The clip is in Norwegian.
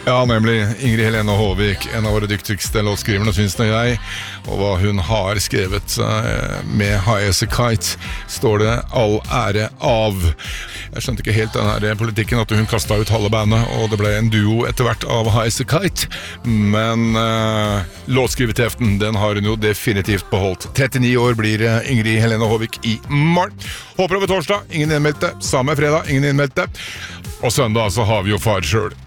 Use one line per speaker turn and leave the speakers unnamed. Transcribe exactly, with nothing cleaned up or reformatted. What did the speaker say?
Ja, nemlig Ingrid Helene Håvik, en av våre dyktigste låtskriverne, synes det jeg. Og hva hun har skrevet med High as a Kite, står det all ære av. Jeg skjønte ikke helt den her politikken, at hun kastet ut halve bandet, og det ble en duo etter hvert av High as a Kite. Men uh, låtskriveteften, den har hun jo definitivt beholdt. trettini år blir Ingrid Helene Håvik i morgen. Håper over torsdag, ingen innmeldte. Samme fredag, ingen innmeldte. Og søndag så har vi jo far selv.